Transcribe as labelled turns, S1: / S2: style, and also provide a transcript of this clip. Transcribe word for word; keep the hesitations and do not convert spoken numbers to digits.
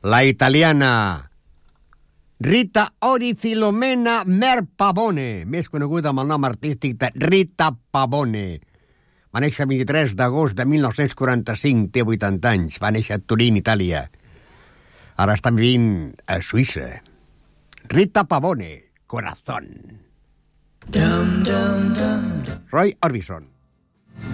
S1: La italiana Rita Ori Filomena Mer Pavone, més coneguda amb el nom artístic de Rita Pavone. Va néixer el vint-i-tres d'agost de mil nou-cents quaranta-cinc, té vuitanta anys, va néixer a Turín, Itàlia. Ara està vivint a Suïssa. Rita Pavone, Corazón. Dum, dum, dum, dum. Roy Orbison.